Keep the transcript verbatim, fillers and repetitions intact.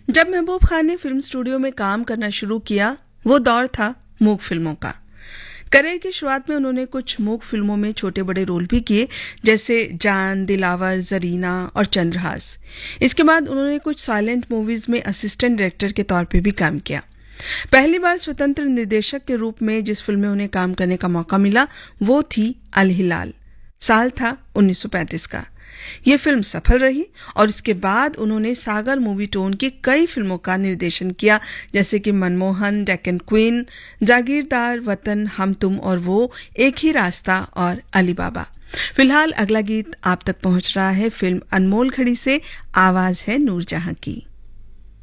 जब महबूब खान ने film studio में काम करना शुरू किया, वो दौर था मूक फिल्मों का। करियर की शुरुआत में उन्होंने कुछ मूक फिल्मों में छोटे बड़े रोल भी किए, जैसे जान, दिलावर, जरीना और चंद्रहास। इसके बाद उन्होंने कुछ साइलेंट मूवीज में असिस्टेंट डायरेक्टर के तौर पर भी काम किया। पहली बार स्वतंत्र निर्देशक के रूप में जिस फिल्म में उन्हें काम करने का मौका मिला वो थी अल हिलाल। साल था उन्नीस सौ पैंतीस का। ये फिल्म सफल रही और इसके बाद उन्होंने सागर मूवी टोन की कई फिल्मों का निर्देशन किया, जैसे कि मनमोहन, डेक्कन क्वीन, जागीरदार, वतन, हम तुम और वो, एक ही रास्ता और अली बाबा। फिलहाल अगला गीत आप तक पहुंच रहा है फिल्म अनमोल घड़ी से। आवाज है नूरजहां की।